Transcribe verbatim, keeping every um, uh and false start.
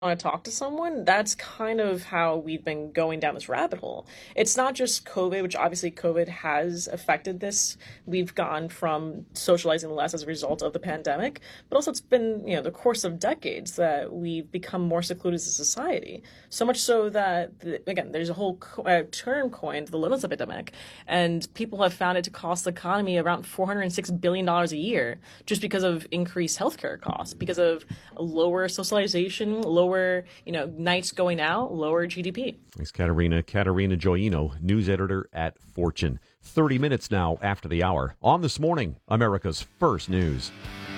want to talk to someone, that's kind of how we've been going down this rabbit hole. It's not just COVID, which obviously COVID has affected this. We've gone from socializing less as a result of the pandemic, but also it's been, you know, the course of decades that we've become more secluded as a society. So much so that, the, again, there's a whole co- uh, term coined, the loneliness epidemic, and people have found it to cost the economy around four hundred six billion dollars a year just because of increased healthcare costs, because of lower socialization, lower lower, you know, nights going out, lower G D P. Thanks, Katerina. Katerina Joyino, news editor at Fortune. thirty minutes now after the hour. On This Morning, America's First News.